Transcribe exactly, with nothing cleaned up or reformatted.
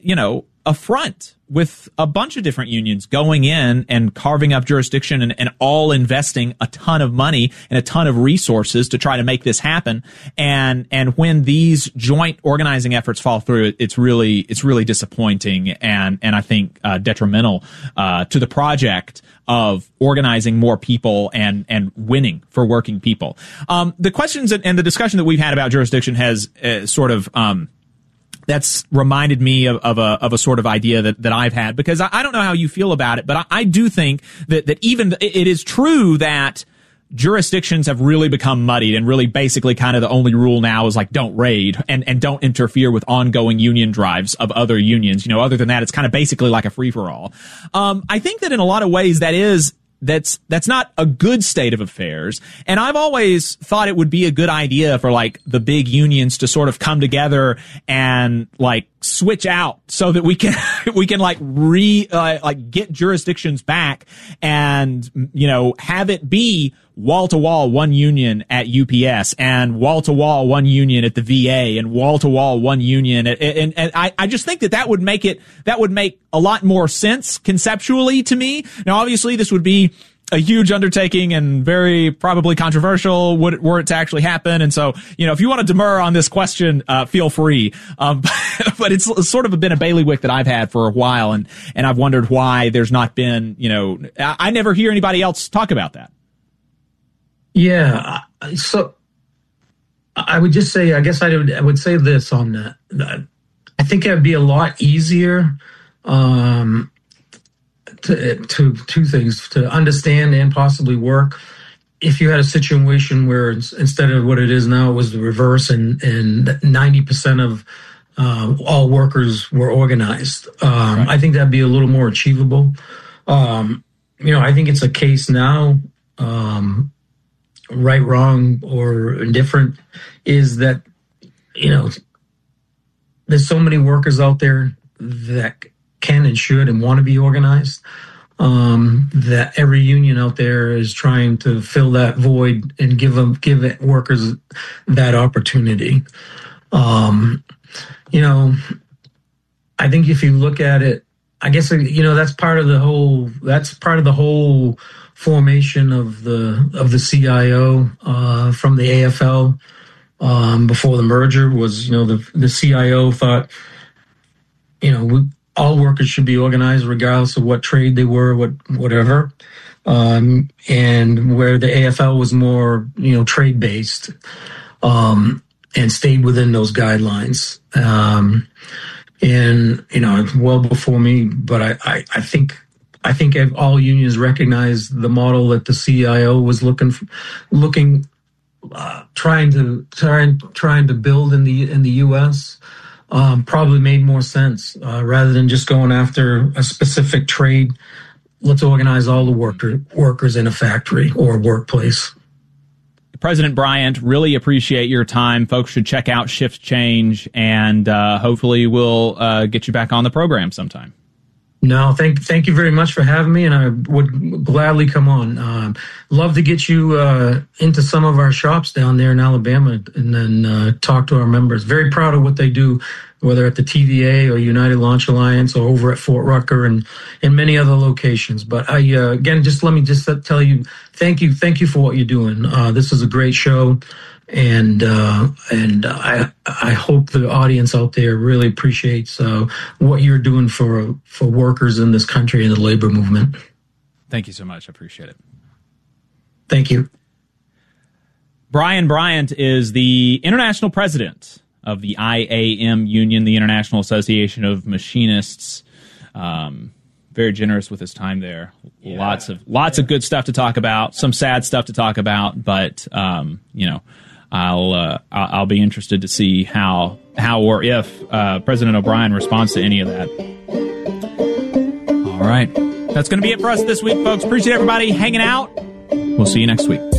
you know, affront with a bunch of different unions going in and carving up jurisdiction and, and all investing a ton of money and a ton of resources to try to make this happen. And, and when these joint organizing efforts fall through, it's really, it's really disappointing and, and I think, uh, detrimental, uh, to the project of organizing more people and, and winning for working people. Um, the questions and, and the discussion that we've had about jurisdiction has, uh, sort of, um, that's reminded me of, of a of a sort of idea that, that I've had, because I, I don't know how you feel about it, but I, I do think that that even it is true that jurisdictions have really become muddied, and really basically kind of the only rule now is like don't raid and and don't interfere with ongoing union drives of other unions. You know, other than that, it's kind of basically like a free for all. Um, I think that in a lot of ways that is. That's, that's not a good state of affairs. And I've always thought it would be a good idea for like the big unions to sort of come together and like switch out so that we can, we can like re, uh, like get jurisdictions back and, you know, have it be wall to wall one union at U P S and wall to wall one union at the V A and wall to wall one union. At, and, and I, I just think that that would make it, that would make a lot more sense conceptually to me. Now, obviously this would be a huge undertaking and very probably controversial would, were it to actually happen. And so, you know, if you want to demur on this question, uh, feel free. Um, but it's sort of been a bailiwick that I've had for a while. And, and I've wondered why there's not been, you know, I, I never hear anybody else talk about that. Yeah. So I would just say, I guess I would, I would say this on that. I think it'd be a lot easier, um, To, to two things, to understand and possibly work if you had a situation where instead of what it is now, it was the reverse and, and ninety percent of uh, all workers were organized. Um, right. I think that'd be a little more achievable. Um, you know, I think it's a case now, um, right, wrong, or indifferent, is that, you know, there's so many workers out there that can and should and want to be organized, um, that every union out there is trying to fill that void and give them, give it workers that opportunity. Um, you know, I think if you look at it, I guess, you know, that's part of the whole, that's part of the whole formation of the, of the C I O, uh, from the A F L, um, before the merger was, you know, the, the C I O thought, you know, we, all workers should be organized regardless of what trade they were, what whatever. Um, and where the A F L was more, you know, trade-based, um, and stayed within those guidelines. Um, and, you know, well before me, but I, I, I think I think all unions recognize the model that the C I O was looking for, looking, uh, trying to trying trying to build in the in the U S. Um, probably made more sense uh, rather than just going after a specific trade. Let's organize all the worker, workers in a factory or workplace. President Bryant, really appreciate your time. Folks should check out Shift Change, and uh, hopefully we'll uh, get you back on the program sometime. No, thank thank you very much for having me, and I would gladly come on. Um, love to get you uh, into some of our shops down there in Alabama and then uh, talk to our members. Very proud of what they do, whether at the T V A or United Launch Alliance or over at Fort Rucker and in many other locations. But I uh, again, just let me just tell you, thank you, thank you for what you're doing. Uh, this is a great show. And uh, and I I hope the audience out there really appreciates uh, what you're doing for for workers in this country and the labor movement. Thank you so much. I appreciate it. Thank you. Brian Bryant is the international president of the I A M Union, the International Association of Machinists. Um, very generous with his time there. Yeah. Lots of lots yeah. of good stuff to talk about. Some sad stuff to talk about, but um, you know. I'll uh, I'll be interested to see how how or if uh, President O'Brien responds to any of that. All right, that's going to be it for us this week, folks. Appreciate everybody hanging out. We'll see you next week.